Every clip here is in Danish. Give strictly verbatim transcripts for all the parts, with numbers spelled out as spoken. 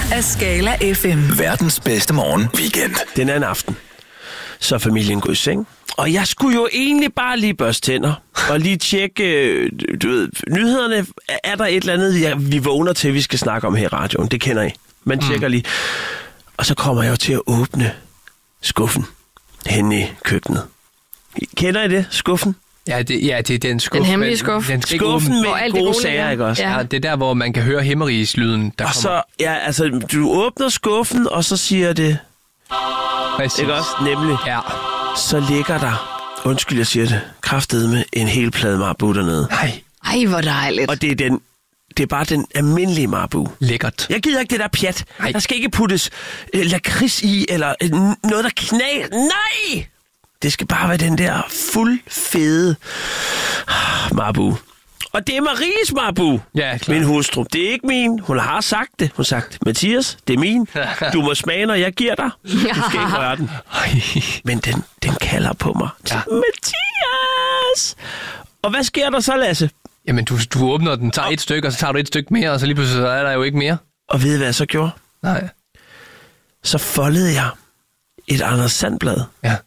af Skala F M. Verdens bedste morgen weekend. Den anden aften, så familien går i seng. Og jeg skulle jo egentlig bare lige børste tænder og lige tjekke, du ved, nyhederne. Er der et eller andet, ja, vi vågner til, vi skal snakke om her i radioen? Det kender I. Man tjekker mm. lige. Og så kommer jeg jo til at åbne skuffen henne i køkkenet. Kender I det? Skuffen? Ja, det, ja, det er den skuffe. Den hemmelige skuffe. Den Skuffen med gode sager, ikke også? Ja. Ja, det er der, hvor man kan høre himmerigslyden, der og kommer. så, ja, altså, du åbner skuffen, og så siger det... Præcis. Ikke også? Nemlig. Ja. Så ligger der, undskyld, jeg siger det, kraftedeme en hel plade Marabou dernede. Nej. Ej, hvor dejligt. Og det er den... Det er bare den almindelige Marabou. Lækkert. Jeg gider ikke det der pjat. Nej. Der skal ikke puttes øh, lakrids i, eller øh, noget, der knæ. Nej! Det skal bare være den der fuld fede Marabou. Og det er Maries Marabou, Ja, klar. min hustru. Det er ikke min. Hun har sagt det. Hun har sagt, Mathias, det er min. Du må smage, når jeg giver dig. Du skal ikke røre den. Men den, den kalder på mig. Ja. Mathias! Og hvad sker der så, Lasse? Jamen, du, du åbner den, tager et stykke, og så tager du et stykke mere, og så lige pludselig så er der jo ikke mere. Og ved I, hvad jeg så gjorde? Nej. Så foldede jeg et Anders Sandblad, Ja.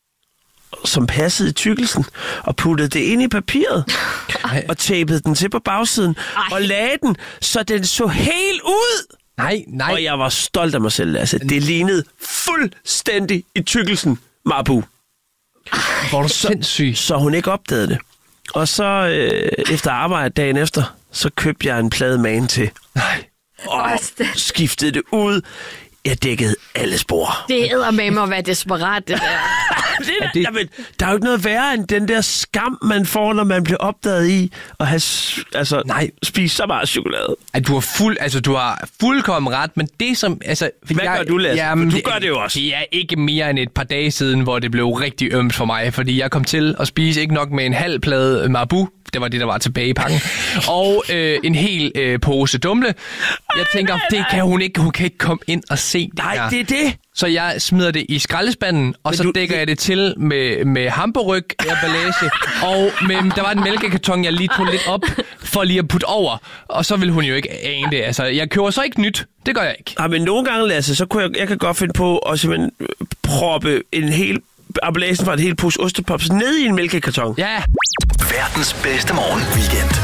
som passede i tykkelsen, og puttede det ind i papiret, Ej. og tapede den til på bagsiden, Ej. og lagde den, så den så helt ud. Nej, nej. Og jeg var stolt af mig selv, Lasse. Det lignede fuldstændig i tykkelsen Marabou. Hvor er du sindssyg. Så hun ikke opdagede det. Og så øh, efter arbejde dagen efter, så købte jeg en plade magen til. Nej. Og skiftede det ud. Jeg dækkede alle spor. Det æder med mig at være desperat, det der. det der, det... Jamen, der er jo ikke noget værre end den der skam, man får, når man bliver opdaget i at have altså, Nej. spist så meget chokolade. At du har fuld, altså du har fuldkommen ret, men det som, altså... Hvad jeg, gør du, Lasse? Jamen, du gør det jo også. Det er ikke mere end et par dage siden, hvor det blev rigtig ømt for mig, fordi jeg kom til at spise ikke nok med en halv plade Marabou. Det var det, der var tilbage i pakken. Og øh, en hel øh, pose dumle. Jeg tænker, det kan hun ikke. Hun kan ikke komme ind og se det Nej, her. det er det. Så jeg smider det i skraldespanden, og Men så du- dækker jeg det til med, med hamburryg, emballage, og med, der var en mælkekarton, jeg lige tog lidt op, for lige at putte over. Og så vil hun jo ikke ane det. Altså, jeg køber så ikke nyt. Det gør jeg ikke. Ja, men nogle gange, Lasse, så kunne jeg, jeg kan godt finde på at simpelthen proppe en hel emballagen fra et helt pose ostepops ned i en mælkekarton. Ja. Verdens bedste morgen weekend.